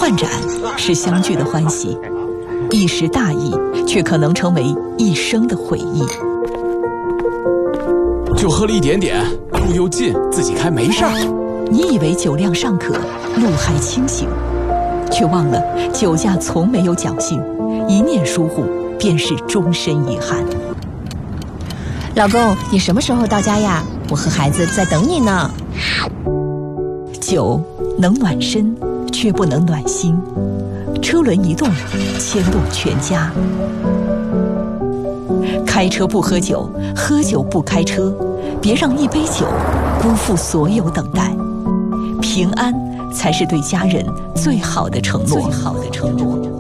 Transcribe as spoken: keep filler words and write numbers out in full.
饭盏是相聚的欢喜，一时大意却可能成为一生的回忆。 就喝了一点点，路又近，自己开没事儿。 你以为酒量尚可，路还清醒，却忘了酒驾从没有侥幸，一念疏忽便是终身遗憾。 老公，你什么时候到家呀？我和孩子在等你呢。 酒能暖身，却不能暖心。车轮一动，牵动全家。开车不喝酒，喝酒不开车，别让一杯酒辜负所有等待。平安才是对家人最好的承诺。最好的承诺。